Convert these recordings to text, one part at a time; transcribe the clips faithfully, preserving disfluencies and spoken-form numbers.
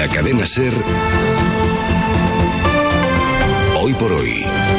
la cadena SER, Hoy por Hoy,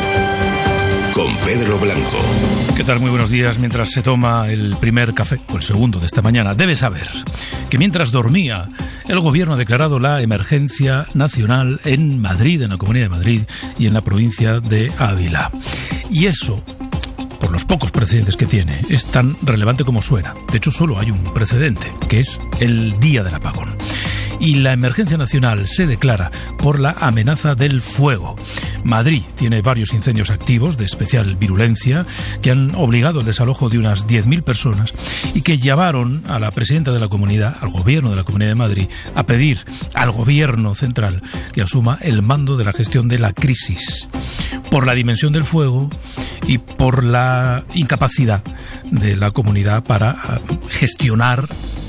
con Pedro Blanco. ¿Qué tal? Muy buenos días. Mientras se toma el primer café, o el segundo de esta mañana, debe saber que mientras dormía, el gobierno ha declarado la emergencia nacional en Madrid, en la Comunidad de Madrid y en la provincia de Ávila. Y eso, por los pocos precedentes que tiene, es tan relevante como suena. De hecho, solo hay un precedente, que es el día del apagón. Y la emergencia nacional se declara por la amenaza del fuego. Madrid tiene varios incendios activos de especial virulencia que han obligado al desalojo de unas diez mil personas y que llevaron a la presidenta de la comunidad, al gobierno de la Comunidad de Madrid, a pedir al gobierno central que asuma el mando de la gestión de la crisis. Por la dimensión del fuego y por la incapacidad de la comunidad para gestionar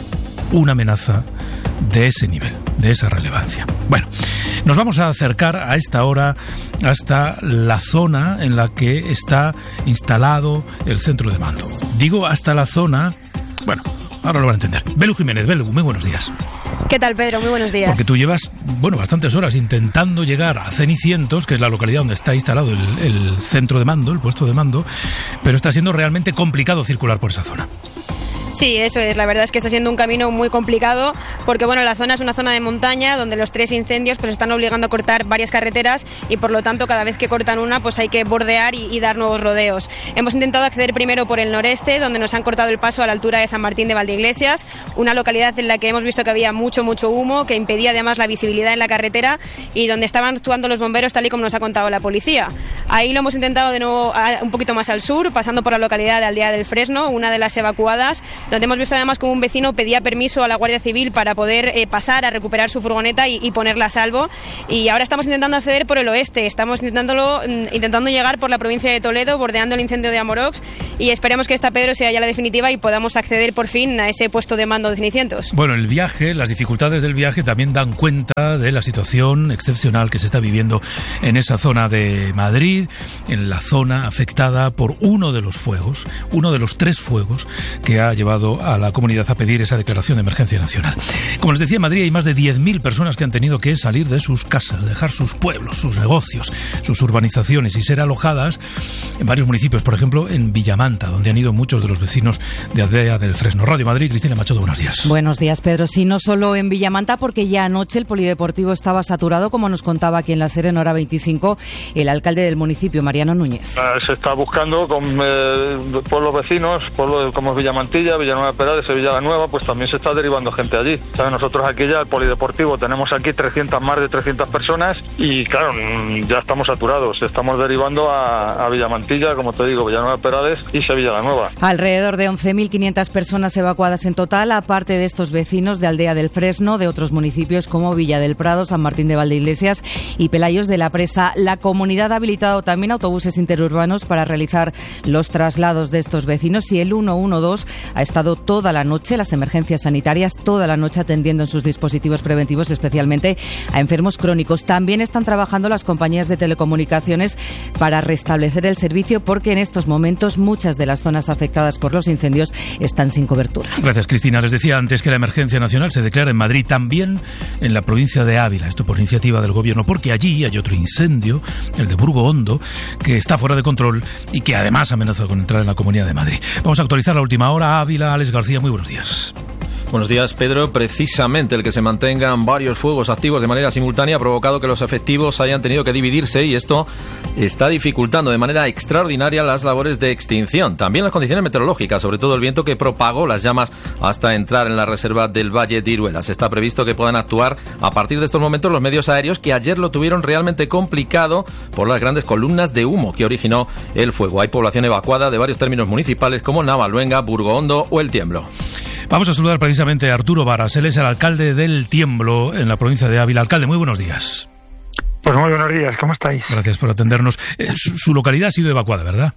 una amenaza de ese nivel, de esa relevancia. Bueno, nos vamos a acercar a esta hora hasta la zona en la que está instalado el centro de mando. Digo hasta la zona, bueno, ahora lo van a entender. Belu Jiménez, Belu, muy buenos días. ¿Qué tal, Pedro? Muy buenos días. Porque tú llevas, bueno, bastantes horas intentando llegar a Cenicientos, que es la localidad donde está instalado el, el centro de mando, el puesto de mando, pero está siendo realmente complicado circular por esa zona. Sí, eso es. La verdad es que está siendo un camino muy complicado porque, bueno, la zona es una zona de montaña donde los tres incendios pues están obligando a cortar varias carreteras y, por lo tanto, cada vez que cortan una, pues hay que bordear y, y dar nuevos rodeos. Hemos intentado acceder primero por el noreste, donde nos han cortado el paso a la altura de San Martín de Valdeiglesias, una localidad en la que hemos visto que había mucho, mucho humo, que impedía además la visibilidad en la carretera y donde estaban actuando los bomberos tal y como nos ha contado la policía. Ahí lo hemos intentado de nuevo a, un poquito más al sur, pasando por la localidad de Aldea del Fresno, una de las evacuadas, donde hemos visto además como un vecino pedía permiso a la Guardia Civil para poder eh, pasar a recuperar su furgoneta y, y ponerla a salvo. Y ahora estamos intentando acceder por el oeste, estamos intentándolo, intentando llegar por la provincia de Toledo, bordeando el incendio de Amorox, y esperemos que esta, Pedro, sea ya la definitiva y podamos acceder por fin a ese puesto de mando de Cenicientos. Bueno, el viaje, las dificultades del viaje también dan cuenta de la situación excepcional que se está viviendo en esa zona de Madrid, en la zona afectada por uno de los fuegos, uno de los tres fuegos que ha llevado a la comunidad a pedir esa declaración de emergencia nacional. Como les decía, en Madrid hay más de diez mil personas que han tenido que salir de sus casas, dejar sus pueblos, sus negocios, sus urbanizaciones y ser alojadas en varios municipios, por ejemplo en Villamanta, donde han ido muchos de los vecinos de Aldea del Fresno. Radio Madrid, Cristina Machado, buenos días. Buenos días, Pedro. Sí, no solo en Villamanta, porque ya anoche el polideportivo estaba saturado, como nos contaba aquí en La SER en Hora veinticinco el alcalde del municipio, Mariano Núñez. Se está buscando con eh, pueblos vecinos, pueblos como Villamantilla, Villanueva de de Sevilla la Nueva, pues también se está derivando gente allí. ¿Sabes? Nosotros aquí ya, el polideportivo, tenemos aquí trescientas, más de trescientas personas y claro, ya estamos saturados. Estamos derivando a, a Villamantilla, como te digo, Villanueva de Perales y Sevilla la Nueva. Alrededor de once mil quinientas personas evacuadas en total, aparte de estos vecinos de Aldea del Fresno, de otros municipios como Villa del Prado, San Martín de Valdeiglesias y Pelayos de la Presa. La comunidad ha habilitado también autobuses interurbanos para realizar los traslados de estos vecinos y el ciento doce ha estado toda la noche, las emergencias sanitarias, toda la noche atendiendo en sus dispositivos preventivos, especialmente a enfermos crónicos. También están trabajando las compañías de telecomunicaciones para restablecer el servicio porque en estos momentos muchas de las zonas afectadas por los incendios están sin cobertura. Gracias, Cristina. Les decía antes que la emergencia nacional se declara en Madrid, también en la provincia de Ávila, esto por iniciativa del gobierno, porque allí hay otro incendio, el de Burgo Hondo, que está fuera de control y que además amenaza con entrar en la Comunidad de Madrid. Vamos a actualizar la última hora. Ávila, Alex García, muy buenos días. Buenos días, Pedro. Precisamente el que se mantengan varios fuegos activos de manera simultánea ha provocado que los efectivos hayan tenido que dividirse y esto está dificultando de manera extraordinaria las labores de extinción. También las condiciones meteorológicas, sobre todo el viento que propagó las llamas hasta entrar en la reserva del Valle de Iruelas. Está previsto que puedan actuar a partir de estos momentos los medios aéreos que ayer lo tuvieron realmente complicado por las grandes columnas de humo que originó el fuego. Hay población evacuada de varios términos municipales como Navaluenga, Burgo Hondo o El Tiemblo. Vamos a saludar precisamente a Arturo Varas. Él es el alcalde del Tiemblo en la provincia de Ávila. Alcalde, muy buenos días. Pues muy buenos días, ¿cómo estáis? Gracias por atendernos. Eh, su, su localidad ha sido evacuada, ¿verdad?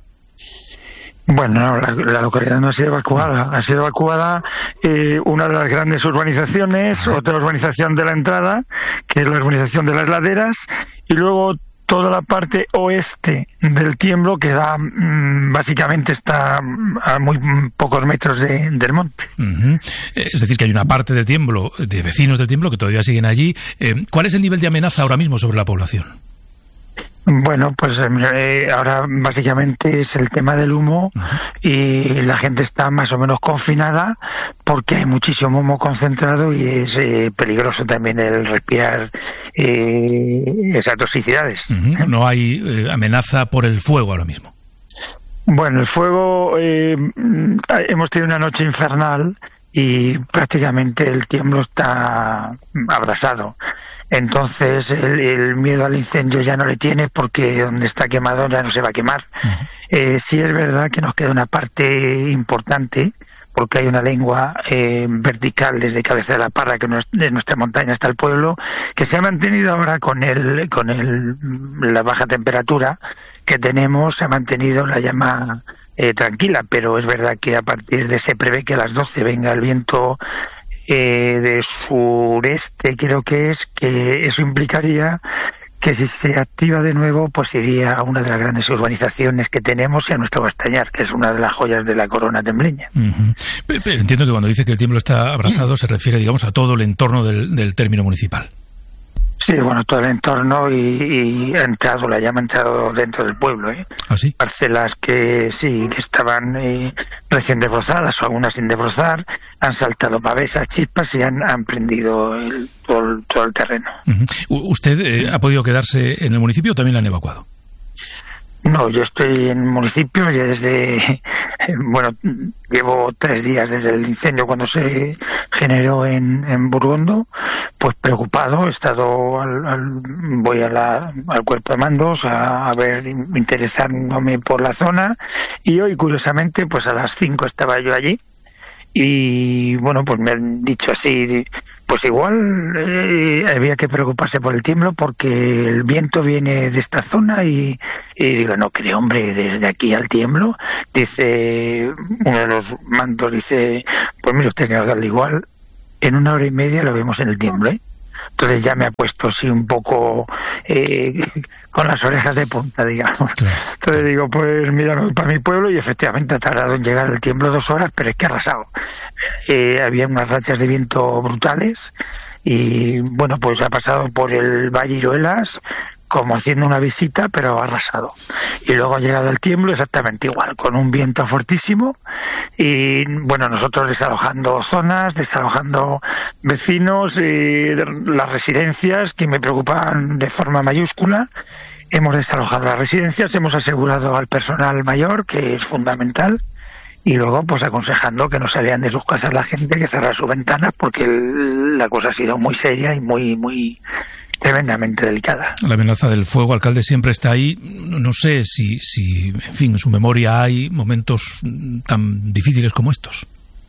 Bueno, la, la localidad no ha sido evacuada. Ha sido evacuada eh, una de las grandes urbanizaciones, otra urbanización de la entrada, que es la urbanización de las Laderas, y luego toda la parte oeste del Tiemblo, que da, básicamente está a muy pocos metros de, del monte. Uh-huh. Es decir, que hay una parte del Tiemblo, de vecinos del Tiemblo, que todavía siguen allí. Eh, ¿Cuál es el nivel de amenaza ahora mismo sobre la población? Bueno, pues eh, ahora básicamente es el tema del humo. Uh-huh. Y la gente está más o menos confinada porque hay muchísimo humo concentrado y es eh, peligroso también el respirar eh, esas toxicidades. Uh-huh. No hay eh, amenaza por el fuego ahora mismo. Bueno, el fuego, eh, hemos tenido una noche infernal y prácticamente el Tiemblo está abrasado. Entonces el, el miedo al incendio ya no le tiene porque donde está quemado ya no se va a quemar. Uh-huh. Eh, sí es verdad que nos queda una parte importante porque hay una lengua eh, vertical desde Cabeza de la Parra, que no es, de nuestra montaña hasta el pueblo, que se ha mantenido ahora con el con el la baja temperatura que tenemos, se ha mantenido la llama eh, tranquila, pero es verdad que a partir de se prevé que a las doce venga el viento eh, de sureste, creo que es, que eso implicaría que si se activa de nuevo, pues iría a una de las grandes urbanizaciones que tenemos y a nuestro Bastañar, que es una de las joyas de la corona tembleña. Uh-huh. Entiendo que cuando dice que el Tiemblo está abrasado se refiere, digamos, a todo el entorno del, del término municipal. Sí, bueno, todo el entorno y, y ha entrado, la llama ha entrado dentro del pueblo, ¿eh? ¿Ah, sí? Parcelas que sí, que estaban eh, recién desbrozadas o algunas sin desbrozar, han saltado pavesas, chispas y han, han prendido el, todo, el, todo el terreno. Uh-huh. ¿Usted eh, ha podido quedarse en el municipio o también la han evacuado? No, yo estoy en el municipio ya desde, bueno, llevo tres días desde el incendio cuando se generó en, en Burgondo, pues preocupado, he estado, al, al, voy a la, al cuerpo de mandos a, a ver, interesándome por la zona, y hoy curiosamente pues a las cinco estaba yo allí, y bueno, pues me han dicho así, pues igual eh, había que preocuparse por el tiemblo porque el viento viene de esta zona y, y digo, no creo, hombre, desde aquí al tiemblo, dice uno de los mandos, dice, pues mire usted, señor alcalde, igual en una hora y media lo vemos en el tiemblo, ¿eh? Entonces ya me ha puesto así un poco eh, con las orejas de punta, digamos. Claro. Entonces digo, pues mira, me voy para mi pueblo y efectivamente ha tardado en llegar el tiemblo dos horas, pero es que ha arrasado. Eh, había unas rachas de viento brutales y bueno, pues ha pasado por el Valle Iruelas como haciendo una visita, pero ha arrasado. Y luego ha llegado el tiemblo exactamente igual, con un viento fortísimo y, bueno, nosotros desalojando zonas, desalojando vecinos, y las residencias que me preocupaban de forma mayúscula. Hemos desalojado las residencias, hemos asegurado al personal mayor, que es fundamental, y luego pues aconsejando que no salían de sus casas la gente, que cerrara sus ventanas, porque el, la cosa ha sido muy seria y muy, muy tremendamente delicada. La amenaza del fuego, alcalde, siempre está ahí. No sé si, si, en fin, en su memoria hay momentos tan difíciles como estos.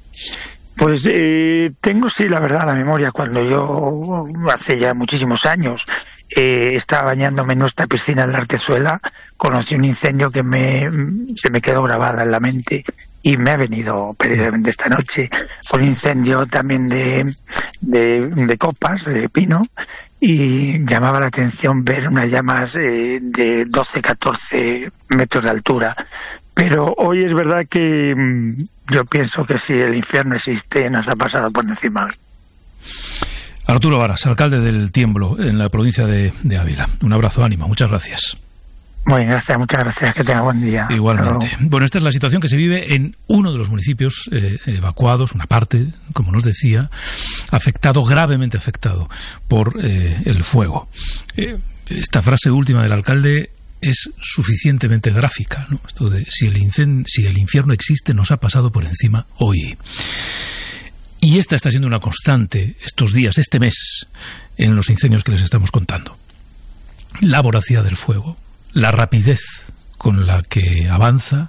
Pues eh, tengo, sí, la verdad, la memoria. Cuando yo, hace ya muchísimos años, eh, estaba bañándome en nuestra piscina en la Artezuela, conocí un incendio que me se me quedó grabada en la mente y me ha venido precisamente esta noche. Fue un incendio también de, de, de copas, de pino, y llamaba la atención ver unas llamas eh, de doce, catorce metros de altura. Pero hoy es verdad que mmm, yo pienso que si el infierno existe, nos ha pasado por encima hoy. Arturo Varas, alcalde del Tiemblo, en la provincia de, de Ávila. Un abrazo, ánimo, muchas gracias. Muy bien, gracias, muchas gracias, que tenga buen día. Igualmente. Bueno, esta es la situación que se vive en uno de los municipios eh, evacuados, una parte, como nos decía, afectado, gravemente afectado por eh, el fuego. Eh, esta frase última del alcalde es suficientemente gráfica, ¿no? Esto de si el, incend- si el infierno existe, nos ha pasado por encima hoy. Y esta está siendo una constante estos días, este mes, en los incendios que les estamos contando. La voracidad del fuego, la rapidez con la que avanza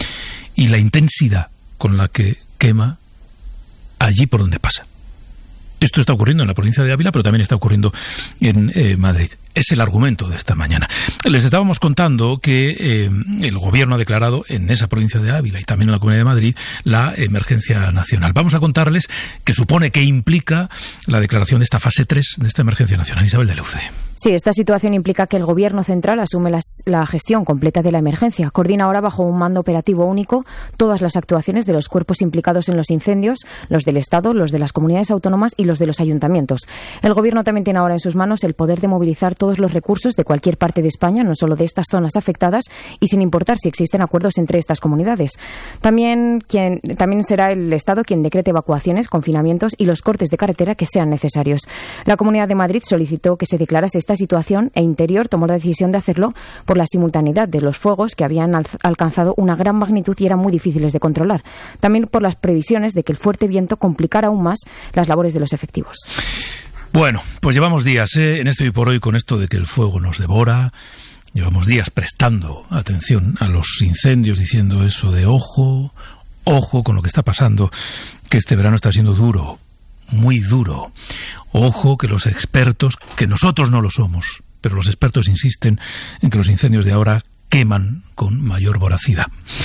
y la intensidad con la que quema allí por donde pasa. Esto está ocurriendo en la provincia de Ávila, pero también está ocurriendo en eh, Madrid. Es el argumento de esta mañana. Les estábamos contando que eh, el gobierno ha declarado en esa provincia de Ávila y también en la Comunidad de Madrid la emergencia nacional. Vamos a contarles qué supone, qué implica la declaración de esta fase tres de esta emergencia nacional. Isabel de Leuce. Sí, esta situación implica que el Gobierno central asume las, la gestión completa de la emergencia. Coordina ahora bajo un mando operativo único todas las actuaciones de los cuerpos implicados en los incendios, los del Estado, los de las comunidades autónomas y los de los ayuntamientos. El Gobierno también tiene ahora en sus manos el poder de movilizar todos los recursos de cualquier parte de España, no solo de estas zonas afectadas, y sin importar si existen acuerdos entre estas comunidades. También, quien, también será el Estado quien decrete evacuaciones, confinamientos y los cortes de carretera que sean necesarios. La Comunidad de Madrid solicitó que se declarase esta situación e Interior tomó la decisión de hacerlo por la simultaneidad de los fuegos que habían al- alcanzado una gran magnitud y eran muy difíciles de controlar. También por las previsiones de que el fuerte viento complicara aún más las labores de los efectivos. Bueno, pues llevamos días ¿eh? en este Hoy por Hoy con esto de que el fuego nos devora. Llevamos días prestando atención a los incendios, diciendo eso de ojo, ojo con lo que está pasando, que este verano está siendo duro, muy duro. Ojo que los expertos, que nosotros no lo somos, pero los expertos insisten en que los incendios de ahora queman con mayor voracidad.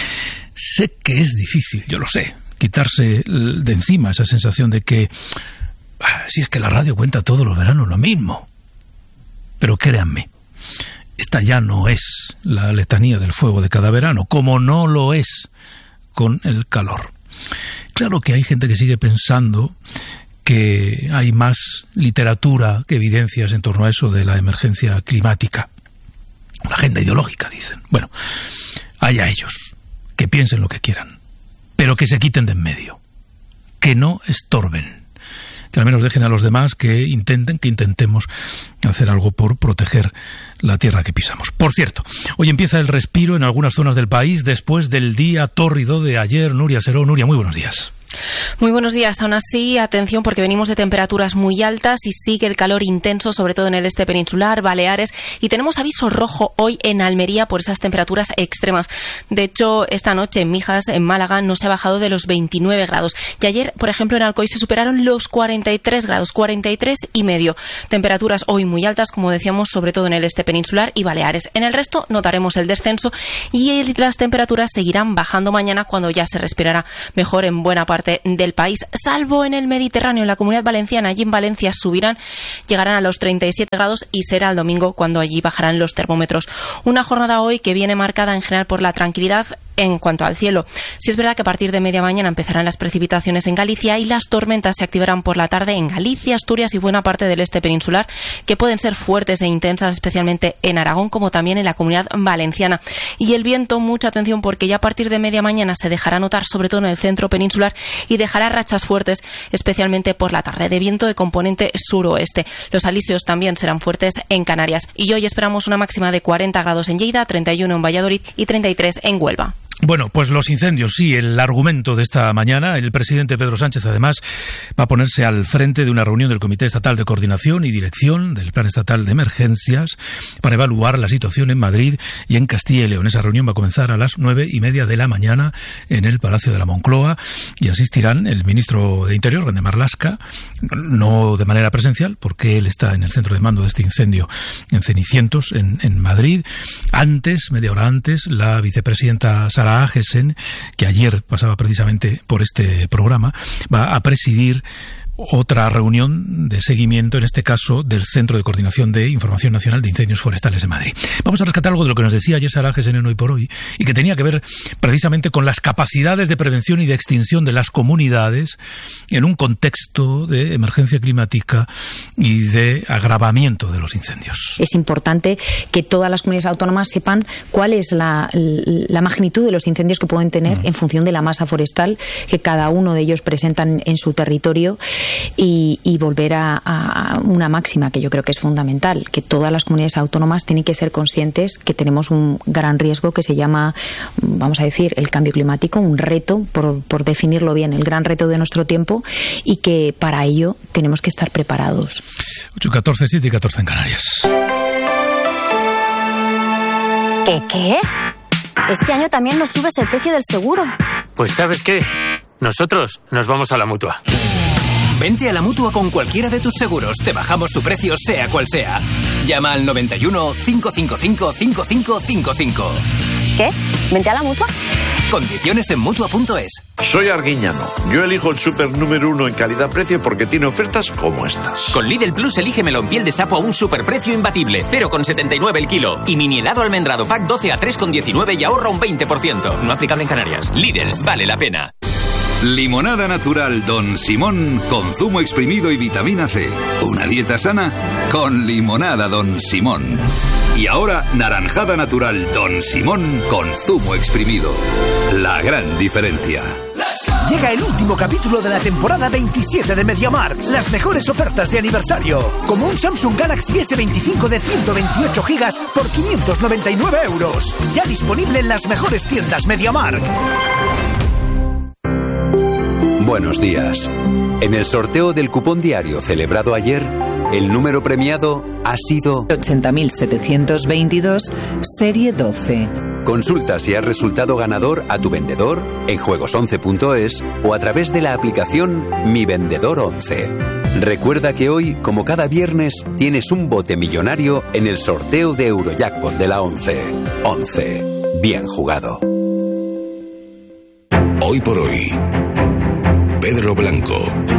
Sé que es difícil, yo lo sé, quitarse de encima esa sensación de que ah, si es que la radio cuenta todos los veranos lo mismo. Pero créanme, esta ya no es la letanía del fuego de cada verano, como no lo es con el calor. Claro que hay gente que sigue pensando que hay más literatura que evidencias en torno a eso de la emergencia climática. Una agenda ideológica, dicen. Bueno, haya ellos, que piensen lo que quieran, pero que se quiten de en medio, que no estorben, que al menos dejen a los demás que intenten, que intentemos hacer algo por proteger la tierra que pisamos. Por cierto, hoy empieza el respiro en algunas zonas del país después del día tórrido de ayer. Nuria Seró. Nuria, muy buenos días. Muy buenos días. Aún así, atención porque venimos de temperaturas muy altas y sigue el calor intenso, sobre todo en el este peninsular, Baleares, y tenemos aviso rojo hoy en Almería por esas temperaturas extremas. De hecho, esta noche en Mijas, en Málaga, no se ha bajado de los veintinueve grados. Y ayer, por ejemplo, en Alcoy se superaron los cuarenta y tres grados, cuarenta y tres y medio. Temperaturas hoy muy altas, como decíamos, sobre todo en el este peninsular y Baleares. En el resto notaremos el descenso y las temperaturas seguirán bajando mañana cuando ya se respirará mejor en buena parte del país, salvo en el Mediterráneo, en la Comunidad Valenciana. Allí en Valencia subirán, llegarán a los treinta y siete grados y será el domingo cuando allí bajarán los termómetros. Una jornada hoy que viene marcada en general por la tranquilidad en cuanto al cielo. Sí es verdad que a partir de media mañana empezarán las precipitaciones en Galicia y las tormentas se activarán por la tarde en Galicia, Asturias y buena parte del este peninsular, que pueden ser fuertes e intensas, especialmente en Aragón, como también en la Comunidad Valenciana. Y el viento, mucha atención porque ya a partir de media mañana se dejará notar, sobre todo en el centro peninsular, y dejará rachas fuertes, especialmente por la tarde, de viento de componente suroeste. Los alisios también serán fuertes en Canarias. Y hoy esperamos una máxima de cuarenta grados en Lleida, treinta y uno en Valladolid y treinta y tres en Huelva. Bueno, pues los incendios, sí, el argumento de esta mañana. El presidente Pedro Sánchez, además, va a ponerse al frente de una reunión del Comité Estatal de Coordinación y Dirección del Plan Estatal de Emergencias para evaluar la situación en Madrid y en Castilla y León. Esa reunión va a comenzar a las nueve y media de la mañana en el Palacio de la Moncloa y asistirán el ministro de Interior, Grande Marlaska, no de manera presencial, porque él está en el centro de mando de este incendio en Cenicientos, en, en Madrid. Antes, media hora antes, la vicepresidenta Sara Agesen, que ayer pasaba precisamente por este programa, va a presidir otra reunión de seguimiento, en este caso del Centro de Coordinación de Información Nacional de Incendios Forestales de Madrid. Vamos a rescatar algo de lo que nos decía ayer Sara Agesen en Hoy por Hoy y que tenía que ver precisamente con las capacidades de prevención y de extinción de las comunidades en un contexto de emergencia climática y de agravamiento de los incendios. Es importante que todas las comunidades autónomas sepan cuál es la, la magnitud de los incendios que pueden tener mm. en función de la masa forestal que cada uno de ellos presentan en su territorio. Y, y volver a, a una máxima que yo creo que es fundamental, que todas las comunidades autónomas tienen que ser conscientes que tenemos un gran riesgo que se llama, vamos a decir, el cambio climático, un reto, por, por definirlo bien, el gran reto de nuestro tiempo, y que para ello tenemos que estar preparados. ocho, catorce, siete y catorce en Canarias. ¿Qué qué? Este año también nos subes el precio del seguro. Pues ¿sabes qué? Nosotros nos vamos a la Mutua. Vente a la Mutua con cualquiera de tus seguros. Te bajamos su precio sea cual sea. Llama al noventa y uno, cinco cinco cinco, cinco cinco cinco cinco. ¿Qué? ¿Vente a la Mutua? Condiciones en Mutua punto es. Soy Arguiñano. Yo elijo el súper número uno en calidad-precio porque tiene ofertas como estas. Con Lidl Plus elige melón piel de sapo a un superprecio imbatible, cero coma setenta y nueve el kilo. Y mini helado almendrado pack doce a tres coma diecinueve y ahorra un veinte por ciento. No aplicable en Canarias. Lidl, vale la pena. Limonada natural Don Simón con zumo exprimido y vitamina C. Una dieta sana con limonada Don Simón. Y ahora naranjada natural Don Simón con zumo exprimido. La gran diferencia. Llega el último capítulo de la temporada veintisiete de MediaMarkt. Las mejores ofertas de aniversario. Como un Samsung Galaxy ese veinticinco de ciento veintiocho gigas por quinientos noventa y nueve euros. Ya disponible en las mejores tiendas MediaMarkt. Buenos días. En el sorteo del cupón diario celebrado ayer, el número premiado ha sido ochenta mil setecientos veintidós, serie doce. Consulta si has resultado ganador a tu vendedor en juegos once punto es o a través de la aplicación Mi Vendedor once. Recuerda que hoy, como cada viernes, tienes un bote millonario en el sorteo de Eurojackpot de la once. once. Bien jugado. Hoy por hoy, Pedro Blanco.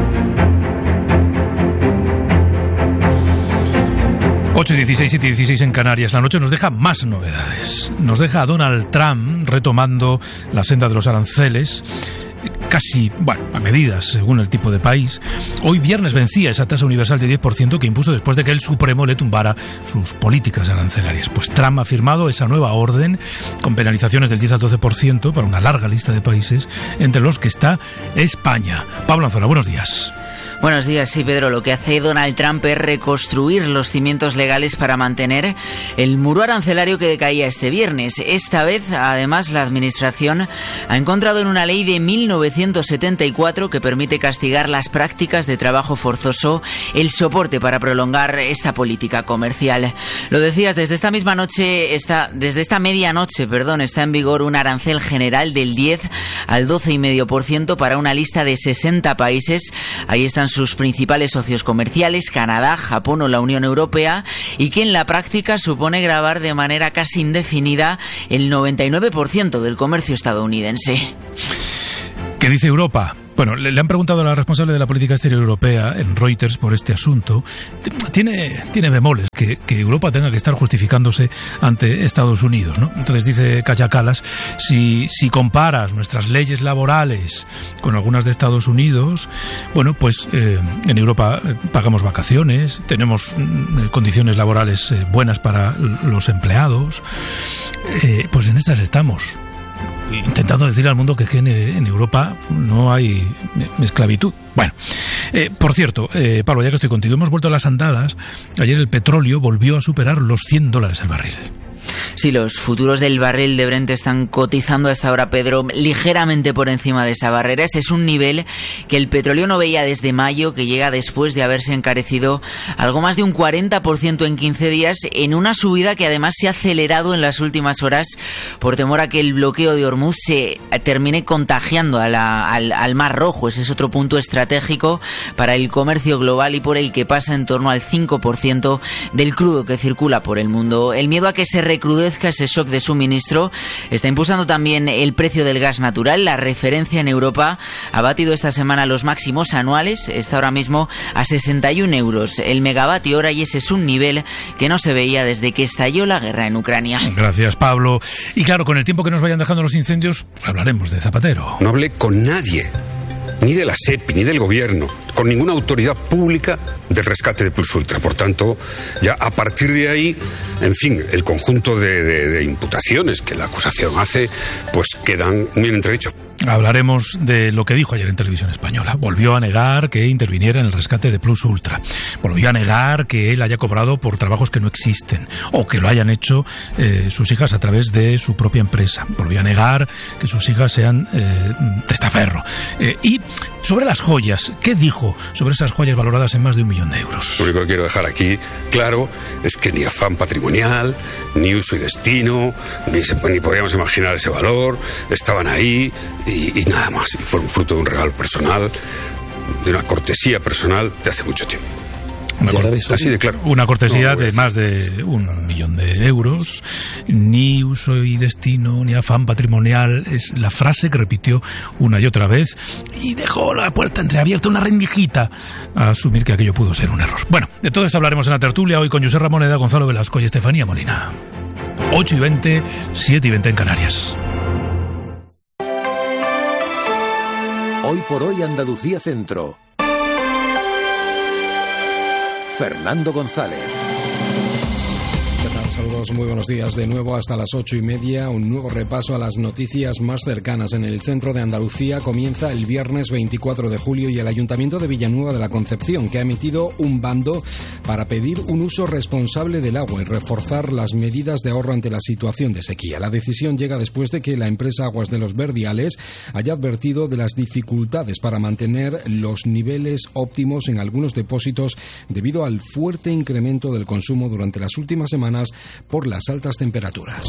ocho y dieciséis, siete y dieciséis en Canarias. La noche nos deja más novedades. Nos deja a Donald Trump retomando la senda de los aranceles, casi, bueno, a medidas según el tipo de país. Hoy viernes vencía esa tasa universal de diez por ciento que impuso después de que el Supremo le tumbara sus políticas arancelarias. Pues Trump ha firmado esa nueva orden con penalizaciones del diez al doce por ciento para una larga lista de países, entre los que está España. Pablo Anzola, buenos días. Buenos días, sí, Pedro. Lo que hace Donald Trump es reconstruir los cimientos legales para mantener el muro arancelario que decaía este viernes. Esta vez, además, la Administración ha encontrado en una ley de mil novecientos setenta y cuatro que permite castigar las prácticas de trabajo forzoso el soporte para prolongar esta política comercial. Lo decías, desde esta misma noche, está, desde esta medianoche, perdón, está en vigor un arancel general del diez al doce coma cinco por ciento para una lista de sesenta países. Ahí están sus principales socios comerciales, Canadá, Japón o la Unión Europea, y que en la práctica supone gravar de manera casi indefinida el noventa y nueve por ciento del comercio estadounidense. ¿Qué dice Europa? Bueno, le, le han preguntado a la responsable de la política exterior europea en Reuters por este asunto. Tiene, tiene bemoles que, que Europa tenga que estar justificándose ante Estados Unidos, ¿no? Entonces dice Kaja Kallas, si, si comparas nuestras leyes laborales con algunas de Estados Unidos, bueno, pues eh, en Europa pagamos vacaciones, tenemos eh, condiciones laborales eh, buenas para los empleados, eh, pues en estas estamos. Intentando decir al mundo que en, en Europa no hay esclavitud. Bueno, eh, por cierto, eh, Pablo, ya que estoy contigo, hemos vuelto a las andadas. Ayer el petróleo volvió a superar los cien dólares el barril. Sí, los futuros del barril de Brent están cotizando hasta ahora, Pedro, ligeramente por encima de esa barrera. Ese es un nivel que el petróleo no veía desde mayo, que llega después de haberse encarecido algo más de un cuarenta por ciento en quince días, en una subida que además se ha acelerado en las últimas horas por temor a que el bloqueo de Hormuz se termine contagiando a la, al, al Mar Rojo. Ese es otro punto estratégico para el comercio global y por el que pasa en torno al cinco por ciento del crudo que circula por el mundo. El miedo a que se recrudezca ese shock de suministro está impulsando también el precio del gas natural. La referencia en Europa ha batido esta semana los máximos anuales, está ahora mismo a sesenta y un euros el megavatio hora, y ese es un nivel que no se veía desde que estalló la guerra en Ucrania. Gracias, Pablo. Y claro, con el tiempo que nos vayan dejando los incendios, pues hablaremos de Zapatero. No hablé con nadie, ni de la SEPI, ni del gobierno, con ninguna autoridad pública del rescate de Plus Ultra. Por tanto, ya a partir de ahí, en fin, el conjunto de, de, de imputaciones que la acusación hace, pues quedan muy entredichos. Hablaremos de lo que dijo ayer en Televisión Española. Volvió a negar que interviniera en el rescate de Plus Ultra. Volvió a negar que él haya cobrado por trabajos que no existen o que lo hayan hecho eh, sus hijas a través de su propia empresa. Volvió a negar que sus hijas sean eh, testaferro. Eh, y sobre las joyas, ¿qué dijo sobre esas joyas valoradas en más de un millón de euros? Lo único que quiero dejar aquí claro es que ni afán patrimonial, ni uso y destino, ni, se, ni podíamos imaginar ese valor, estaban ahí. Y, y nada más, y fue un fruto de un regalo personal de una cortesía personal de hace mucho tiempo. Una, cor así de claro. Una cortesía no, de más de un millón de euros. Ni uso y destino, ni afán patrimonial. Es la frase que repitió una y otra vez y dejó la puerta entreabierta, una rendijita a asumir que aquello pudo ser un error. Bueno, de todo esto hablaremos en la tertulia hoy con José Ramoneda, Gonzalo Velasco y Estefanía Molina. ocho y veinte, siete y veinte en Canarias. Hoy por hoy Andalucía Centro. Fernando González. ¿Qué tal? Saludos, muy buenos días de nuevo hasta las ocho y media. Un nuevo repaso a las noticias más cercanas. En el centro de Andalucía comienza el viernes veinticuatro de julio y el Ayuntamiento de Villanueva de la Concepción, que ha emitido un bando para pedir un uso responsable del agua y reforzar las medidas de ahorro ante la situación de sequía. La decisión llega después de que la empresa Aguas de los Verdiales haya advertido de las dificultades para mantener los niveles óptimos en algunos depósitos debido al fuerte incremento del consumo durante las últimas semanas por las altas temperaturas.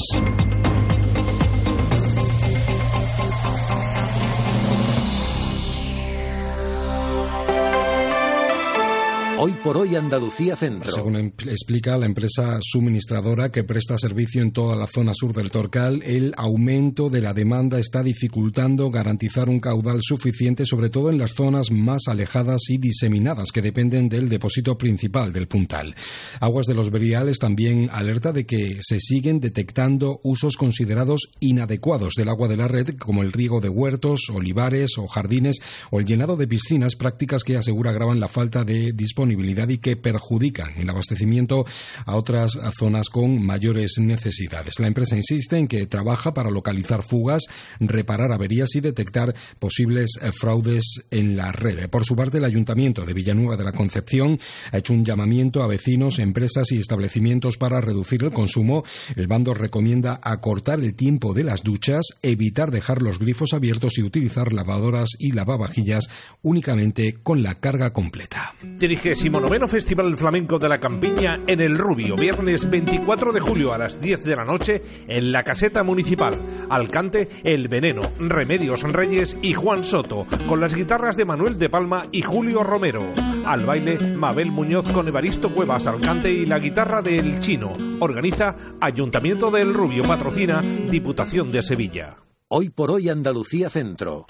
Hoy por hoy Andalucía Centro. Según explica la empresa suministradora que presta servicio en toda la zona sur del Torcal, el aumento de la demanda está dificultando garantizar un caudal suficiente, sobre todo en las zonas más alejadas y diseminadas que dependen del depósito principal del puntal. Aguas de los Verdiales también alerta de que se siguen detectando usos considerados inadecuados del agua de la red, como el riego de huertos, olivares o jardines o el llenado de piscinas, prácticas que asegura agravan la falta de disponibilidad y que perjudican el abastecimiento a otras zonas con mayores necesidades. La empresa insiste en que trabaja para localizar fugas, reparar averías y detectar posibles fraudes en la red. Por su parte, el Ayuntamiento de Villanueva de la Concepción ha hecho un llamamiento a vecinos, empresas y establecimientos para reducir el consumo. El bando recomienda acortar el tiempo de las duchas, evitar dejar los grifos abiertos y utilizar lavadoras y lavavajillas únicamente con la carga completa. trigésimo noveno Festival Flamenco de la Campiña en El Rubio, viernes veinticuatro de julio a las diez de la noche en la Caseta Municipal. Al cante El Veneno, Remedios Reyes y Juan Soto, con las guitarras de Manuel de Palma y Julio Romero. Al baile Mabel Muñoz con Evaristo Cuevas al cante y la guitarra de El Chino. Organiza Ayuntamiento de El Rubio, patrocina Diputación de Sevilla. Hoy por hoy Andalucía Centro.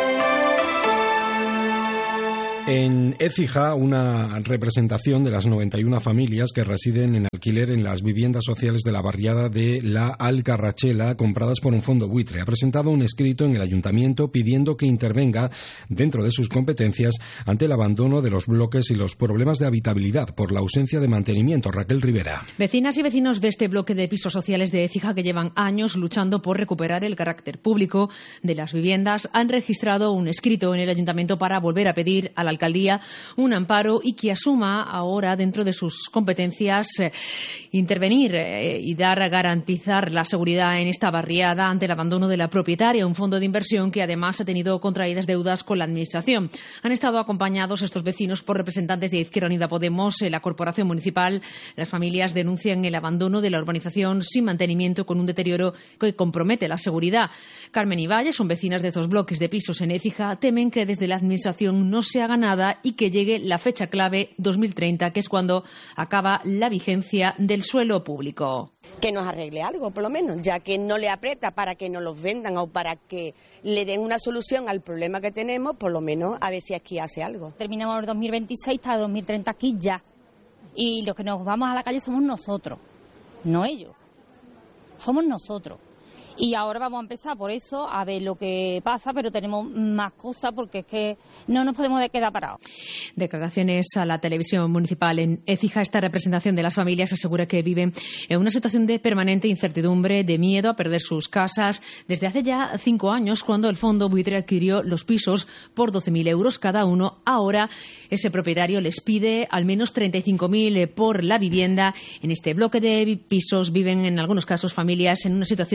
En Écija, una representación de las noventa y una familias que residen en alquiler en las viviendas sociales de la barriada de La Alcarrachela, compradas por un fondo buitre, ha presentado un escrito en el ayuntamiento pidiendo que intervenga dentro de sus competencias ante el abandono de los bloques y los problemas de habitabilidad por la ausencia de mantenimiento. Raquel Rivera. Vecinas y vecinos de este bloque de pisos sociales de Écija, que llevan años luchando por recuperar el carácter público de las viviendas, han registrado un escrito en el ayuntamiento para volver a pedir a la alcaldía un amparo y que asuma ahora dentro de sus competencias eh, intervenir eh, y dar a garantizar la seguridad en esta barriada ante el abandono de la propietaria, un fondo de inversión que además ha tenido contraídas deudas con la administración. Han estado acompañados estos vecinos por representantes de Izquierda Unida Podemos, eh, la Corporación Municipal. Las familias denuncian el abandono de la urbanización sin mantenimiento, con un deterioro que compromete la seguridad. Carmen y Valle son vecinas de estos bloques de pisos en Écija, temen que desde la administración no se haga nada y que llegue la fecha clave dos mil treinta, que es cuando acaba la vigencia del suelo público. Que nos arregle algo, por lo menos, ya que no le aprieta para que nos los vendan o para que le den una solución al problema que tenemos, por lo menos a ver si aquí hace algo. Terminamos el dos mil veintiséis, hasta dos mil treinta aquí ya. Y los que nos vamos a la calle somos nosotros, no ellos. Somos nosotros. Y ahora vamos a empezar por eso, a ver lo que pasa, pero tenemos más cosas porque es que no nos podemos quedar parados. Declaraciones a la televisión municipal en Écija. Esta representación de las familias asegura que viven en una situación de permanente incertidumbre, de miedo a perder sus casas, desde hace ya cinco años, cuando el fondo buitre adquirió los pisos por doce mil euros cada uno. Ahora ese propietario les pide al menos treinta y cinco mil por la vivienda. En este bloque de pisos viven en algunos casos familias en una situación de vulnerabilidad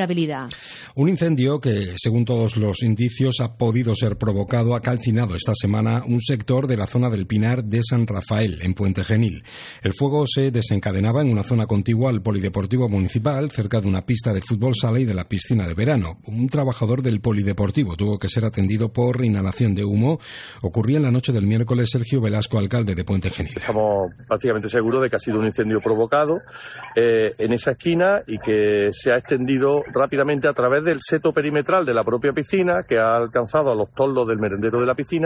vulnerabilidad. Un incendio que, según todos los indicios, ha podido ser provocado, ha calcinado esta semana un sector de la zona del Pinar de San Rafael, en Puente Genil. El fuego se desencadenaba en una zona contigua al Polideportivo Municipal, cerca de una pista de fútbol sala y de la piscina de verano. Un trabajador del Polideportivo tuvo que ser atendido por inhalación de humo. Ocurría en la noche del miércoles. Sergio Velasco, alcalde de Puente Genil. Estamos prácticamente seguros de que ha sido un incendio provocado eh, en esa esquina y que se ha extendido rápidamente a través del seto perimetral de la propia piscina, que ha alcanzado a los toldos del merendero de la piscina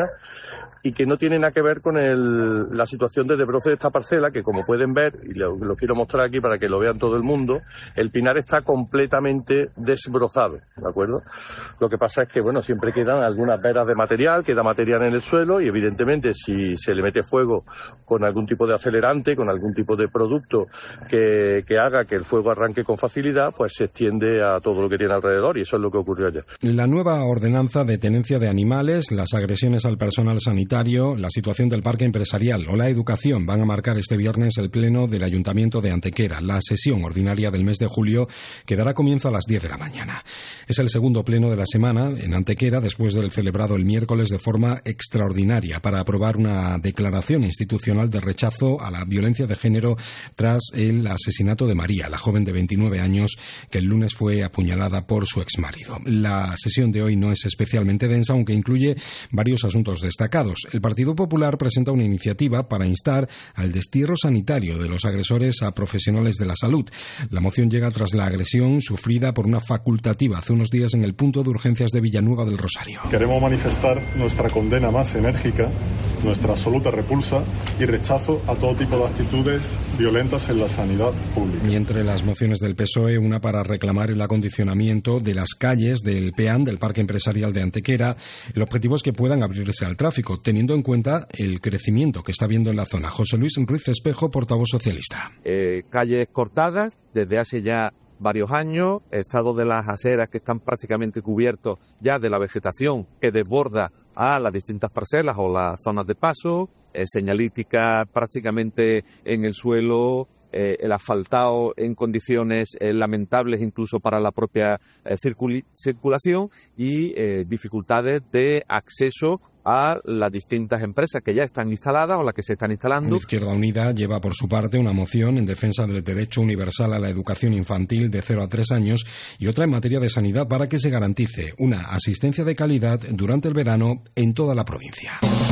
y que no tiene nada que ver con el, la situación de desbroce de esta parcela, que como pueden ver, y lo, lo quiero mostrar aquí para que lo vean todo el mundo, el pinar está completamente desbrozado, ¿de acuerdo? Lo que pasa es que, bueno, siempre quedan algunas veras de material, queda material en el suelo y evidentemente si se le mete fuego con algún tipo de acelerante, con algún tipo de producto que, que haga que el fuego arranque con facilidad, pues se extiende a todo lo que tiene alrededor y eso es lo que ocurrió ayer. La nueva ordenanza de tenencia de animales, las agresiones al personal sanitario, la situación del parque empresarial o la educación van a marcar este viernes el pleno del Ayuntamiento de Antequera. La sesión ordinaria del mes de julio que dará comienzo a las diez de la mañana. Es el segundo pleno de la semana en Antequera después del celebrado el miércoles de forma extraordinaria para aprobar una declaración institucional de rechazo a la violencia de género tras el asesinato de María, la joven de veintinueve años que el lunes fue apuñalada por su exmarido. La sesión de hoy no es especialmente densa, aunque incluye varios asuntos destacados. El Partido Popular presenta una iniciativa para instar al destierro sanitario de los agresores a profesionales de la salud. La moción llega tras la agresión sufrida por una facultativa hace unos días en el punto de urgencias de Villanueva del Rosario. Queremos manifestar nuestra condena más enérgica, nuestra absoluta repulsa y rechazo a todo tipo de actitudes violentas en la sanidad pública. Y entre las mociones del P S O E, una para reclamar el acondicionamiento de las calles del PEAN, del Parque Empresarial de Antequera. El objetivo es que puedan abrirse al tráfico, teniendo en cuenta el crecimiento que está habiendo en la zona. José Luis Ruiz Espejo, portavoz socialista. Eh, calles cortadas desde hace ya varios años, estado de las aceras que están prácticamente cubiertos ya de la vegetación que desborda a las distintas parcelas o las zonas de paso, eh, señalítica prácticamente en el suelo, eh, el asfaltado en condiciones eh, lamentables incluso para la propia eh, circul- circulación y eh, dificultades de acceso a las distintas empresas que ya están instaladas o las que se están instalando. Izquierda Unida lleva por su parte una moción en defensa del derecho universal a la educación infantil de cero a tres años y otra en materia de sanidad para que se garantice una asistencia de calidad durante el verano en toda la provincia.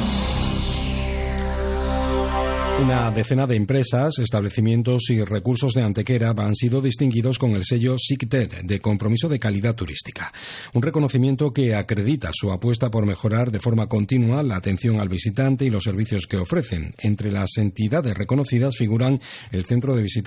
Una decena de empresas, establecimientos y recursos de Antequera han sido distinguidos con el sello SICTED de compromiso de calidad turística. Un reconocimiento que acredita su apuesta por mejorar de forma continua la atención al visitante y los servicios que ofrecen. Entre las entidades reconocidas figuran el Centro de Visitantes